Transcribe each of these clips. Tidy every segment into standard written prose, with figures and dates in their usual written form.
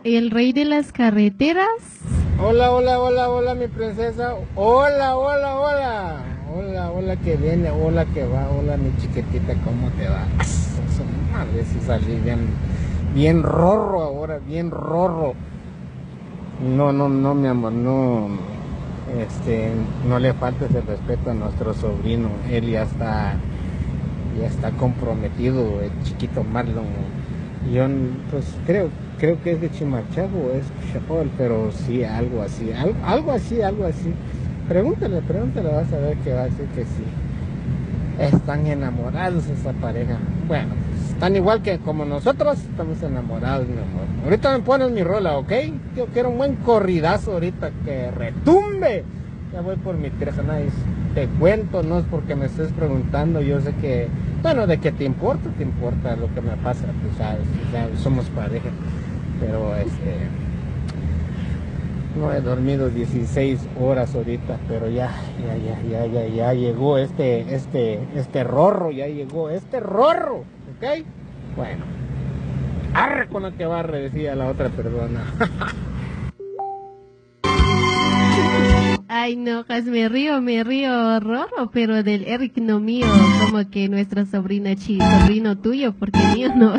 el rey de las carreteras. Hola, hola, hola, hola, mi princesa. Hola, hola, hola. Hola, hola que viene, hola que va, hola mi chiquitita, ¿cómo te va? Su madre, si salí bien rorro ahora, bien rorro. No, mi amor, no, no le faltes el respeto a nuestro sobrino. Él ya está comprometido, el chiquito Marlon. Yo, pues, creo que es de Chimachago, es Chapol, pero sí, algo así. Pregúntale, vas a ver que va a decir que sí. Están enamorados esa pareja. Bueno, están igual que como nosotros, estamos enamorados, mi amor. Ahorita me pones mi rola, ¿ok? Yo quiero un buen corridazo ahorita que retumbe. Ya voy por mi Nice. Te cuento, no es porque me estés preguntando, yo sé que, bueno, de que te importa lo que me pasa, tú sabes, somos pareja. Pero no he dormido 16 horas ahorita, pero ya llegó este rorro, ¿ok? Bueno, arre con lo que barre, decía la otra persona. Ay, no, Jas, me río, Rorro, pero del Eric no mío, como que nuestra sobrina sobrino tuyo, porque mío no.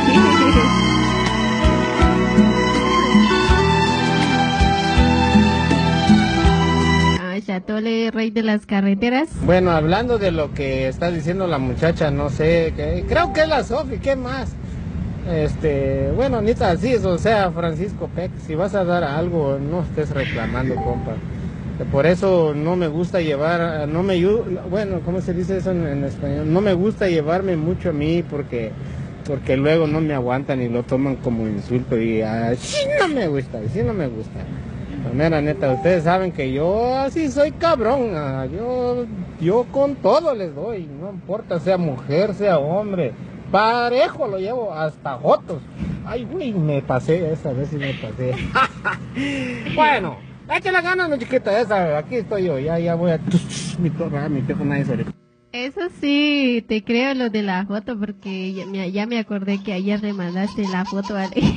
Ah, Chatole, rey de las carreteras. Bueno, hablando de lo que está diciendo la muchacha, no sé, creo que es la Sofi, ¿qué más? Bueno, ni así, o sea, Francisco Peck, si vas a dar algo, no estés reclamando, compa. Por eso no me gusta llevar, bueno, ¿cómo se dice eso en español? No me gusta llevarme mucho a mí porque luego no me aguantan y lo toman como insulto y así no me gusta. La mera neta, ustedes saben que yo así soy cabrón, yo con todo les doy, no importa sea mujer, sea hombre, parejo lo llevo hasta jotos. Ay, güey, me pasé, esa vez sí me pasé. Bueno, échale ganas, mi chiquita, esa, aquí estoy yo, ya voy a mi teléfono ahí sobre. Eso sí, te creo lo de la foto, porque ya me acordé que ayer le mandaste la foto a